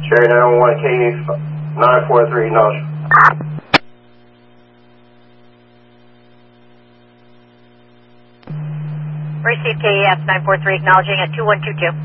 Cherry 911, K943, acknowledge. Receive KEF 943, acknowledging at 2122.